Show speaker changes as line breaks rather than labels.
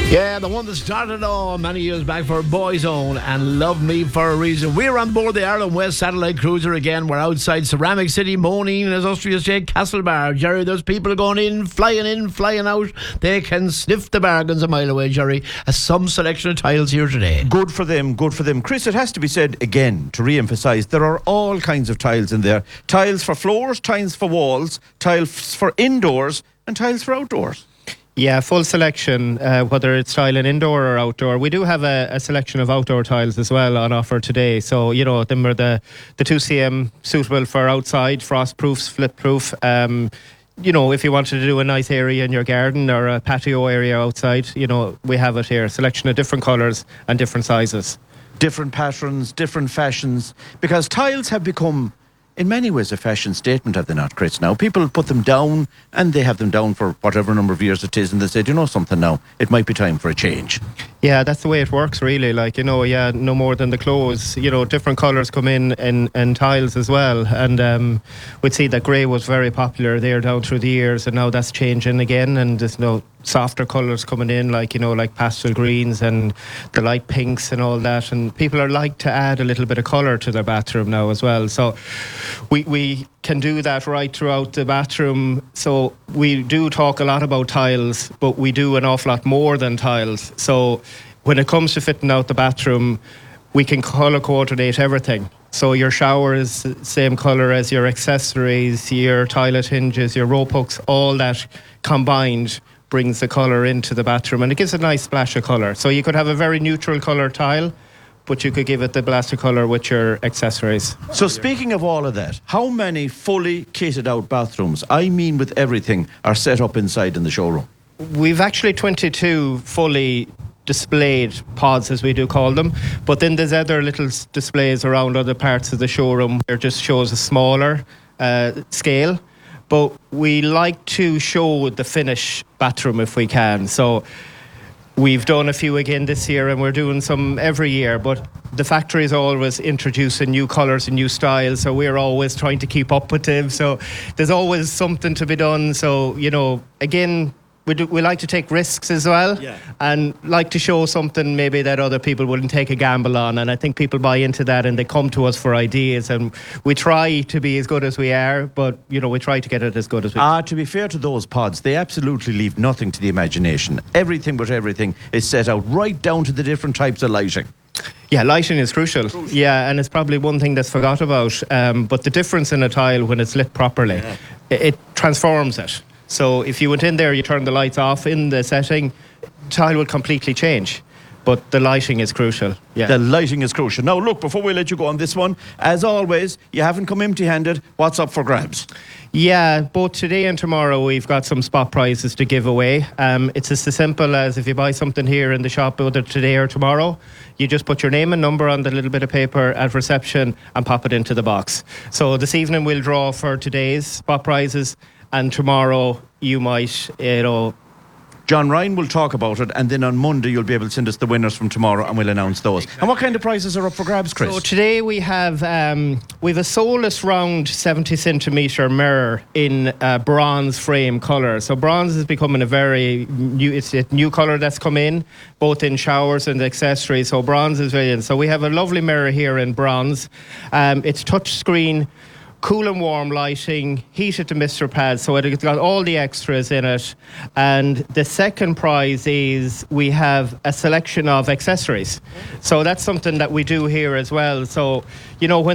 Yeah, the one that started it all many years back for Boyzone and Love Me For A Reason. We're on board the Ireland West Satellite Cruiser again. We're outside Ceramic City, Moline, Industrial Estate, Castlebar. Jerry, those people going in, flying out. They can sniff the bargains a mile away, Jerry. Some selection of tiles here today.
Good for them. Chris, it has to be said again, to re-emphasise, there are all kinds of tiles in there. Tiles for floors, tiles for walls, tiles for indoors and tiles for outdoors.
Yeah, full selection, whether it's tile in indoor or outdoor. We do have a selection of outdoor tiles as well on offer today. So, you know, them are the 2cm suitable for outside, frost-proof, slip-proof. You know, if you wanted to do a nice area in your garden or a patio area outside, you know, we have it here. Selection of different colours and different sizes.
Different patterns, different fashions. Because tiles have become, in many ways, a fashion statement, have they not, Chris? Now, people put them down, and they have them down for whatever number of years it is, and they say, you know something now, it might be time for a change.
Yeah, that's the way it works, really. Like, you know, yeah, no more than the clothes. You know, different colours come in tiles as well. And we'd see that grey was very popular there down through the years, and now that's changing again, and there's softer colours coming in, like, you know, like pastel greens and the light pinks and all that. And people are like to add a little bit of colour to their bathroom now as well. So we can do that right throughout the bathroom. So we do talk a lot about tiles, but we do an awful lot more than tiles. So when it comes to fitting out the bathroom, we can colour coordinate everything. So your shower is the same colour as your accessories, your toilet hinges, your rope hooks, all that combined brings the colour into the bathroom, and it gives a nice splash of colour. So you could have a very neutral colour tile, but you could give it the blast of colour with your accessories.
So speaking of all of that, how many fully kitted out bathrooms, I mean with everything, are set up inside in the showroom?
We've actually 22 fully displayed pods, as we do call them, but then there's other little displays around other parts of the showroom where it just shows a smaller scale. But we like to show the finished bathroom if we can. So we've done a few again this year, and we're doing some every year. But the factory is always introducing new colours and new styles, so we're always trying to keep up with them. So there's always something to be done. So, you know, again, we like to take risks as well, and like to show something maybe that other people wouldn't take a gamble on. And I think people buy into that, and they come to us for ideas, and we try to be as good as we are, but, you know, we try to get it as good as we can.
To be fair to those pods, they absolutely leave nothing to the imagination. Everything but everything is set out right down to the different types of lighting.
Yeah, lighting is crucial. Yeah, and it's probably one thing that's forgot about. But the difference in a tile when it's lit properly, it transforms it. So if you went in there, you turned the lights off in the setting, tile would completely change. But the lighting is crucial. Yeah.
The lighting is crucial. Now, look, before we let you go on this one, as always, you haven't come empty-handed. What's up for grabs?
Yeah, both today and tomorrow we've got some spot prizes to give away. It's as simple as if you buy something here in the shop, whether today or tomorrow, you just put your name and number on the little bit of paper at reception and pop it into the box. So this evening we'll draw for today's spot prizes, and tomorrow you might, you know,
John Ryan will talk about it, and then on Monday you'll be able to send us the winners from tomorrow, and we'll announce those. And what kind of prizes are up for grabs, Chris?
So today we have a soulless round 70 centimetre mirror in bronze frame colour. So bronze is becoming a very new colour that's come in, both in showers and accessories. So bronze is very in. So we have a lovely mirror here in bronze. It's touch screen, cool and warm lighting, heated to Mr. Pad, so it's got all the extras in it. And the second prize is we have a selection of accessories. So that's something that we do here as well. So, you know, when